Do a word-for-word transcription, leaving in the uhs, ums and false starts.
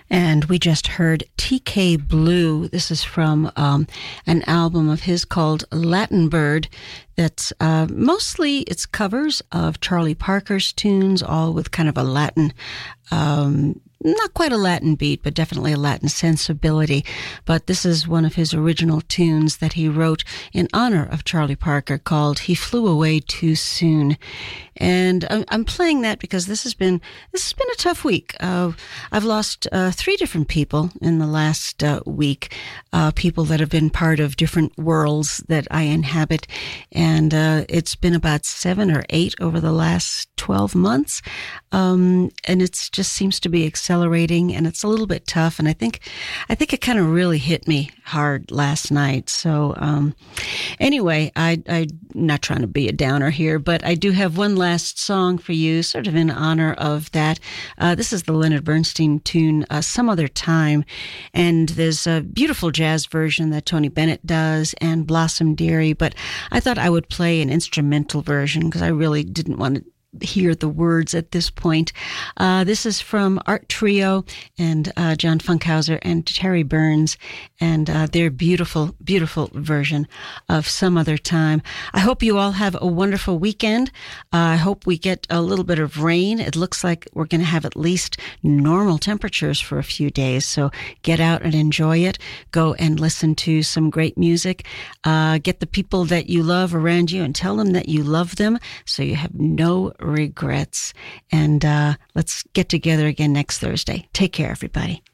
And we just heard T K Blue. This is from um, an album of his called Latin Bird. That's uh, mostly it's covers of Charlie Parker's tunes, all with kind of a Latin, um, not quite a Latin beat, but definitely a Latin sensibility. But this is one of his original tunes that he wrote in honor of Charlie Parker called He Flew Away Too Soon. And I'm, I'm playing that because this has been this has been a tough week. Uh, I've lost uh, three different people in the last uh, week, uh, people that have been part of different worlds that I inhabit. And uh, it's been about seven or eight over the last twelve months. Um, and it just seems to be accelerating, and it's a little bit tough. And I think, I think it kind of really hit me hard last night. So, um, anyway, I, I'm not trying to be a downer here, but I do have one last song for you, sort of in honor of that. Uh, this is the Leonard Bernstein tune, uh, Some Other Time. And there's a beautiful jazz version that Tony Bennett does and Blossom Dearie, but I thought I would play an instrumental version because I really didn't want to hear the words at this point. Uh, this is from Art Trio and uh, John Funkhauser and Terry Burns and uh, their beautiful, beautiful version of Some Other Time. I hope you all have a wonderful weekend. Uh, I hope we get a little bit of rain. It looks like we're going to have at least normal temperatures for a few days, so get out and enjoy it. Go and listen to some great music. Uh, get the people that you love around you and tell them that you love them so you have no regrets. And uh, let's get together again next Thursday. Take care, everybody.